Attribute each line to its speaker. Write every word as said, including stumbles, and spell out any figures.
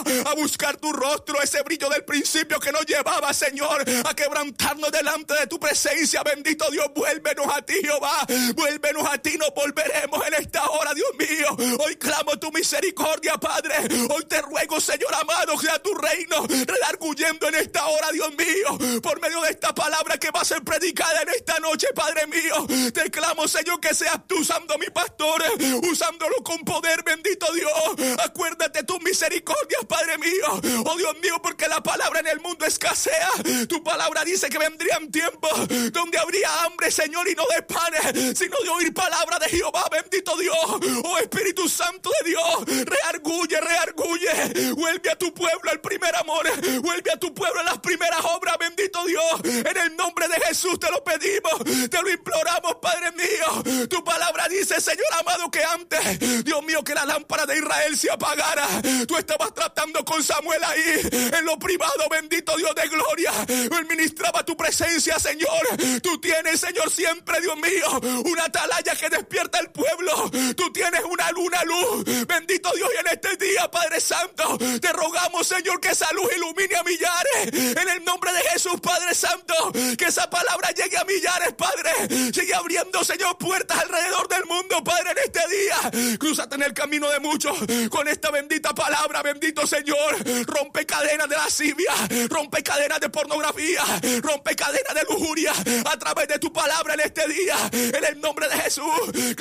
Speaker 1: a buscar tu rostro, ese brillo del principio que nos llevaba, Señor, a quebrantarnos delante de tu presencia. Bendito Dios, vuélvenos a ti, Jehová, vuélvenos a ti, nos volveremos en esta hora, Dios mío. Hoy clamo tu misericordia, Padre. Hoy te ruego, Señor amado, que a tu reino redarguyendo en esta hora, Dios mío, por medio de esta palabra que va a ser predicada en esta noche, Padre mío. Te clamo, Señor, que seas tú usando a mi pastor, usándolo con poder, bendito Dios. Acuérdate tus misericordias, Padre mío. Oh Dios mío, porque la palabra en el mundo escasea. Tu palabra dice que vendrían tiempos donde habría hambre, Señor, y no de panes, sino de oír palabra de Jehová, bendito Dios. Oh Espíritu Santo de Dios, reargulle, reargulle. Vuelve a tu pueblo al primer amor. Vuelve a tu pueblo a las primeras obras, bendito Dios. En el nombre de Jesús te lo pedimos, te lo imploramos, Padre mío. Tu palabra dice, Señor amado, que antes, Dios mío, que la lámpara de Israel se apagara, tú estabas tratando con Samuel ahí, en lo privado, bendito Dios de gloria. Él ministraba tu presencia, Señor. Tú tienes, Señor, siempre, Dios mío, una atalaya que despierta al pueblo. Tú tienes una luna luz, bendito Dios. Y en este día, Padre Santo, te rogamos, Señor, que esa luz ilumine a millares. En el nombre de Jesús, Padre Santo, que esa palabra llegue a millares, Padre. Sigue abriendo, Señor, puertas alrededor del mundo, Padre, en este día. Crúzate en el camino de muchos con esta bendita palabra, bendito Señor. Rompe cadenas de lascivia, rompe cadenas de pornografía, rompe cadenas de lujuria a través de tu palabra en este día. En el nombre de Jesús,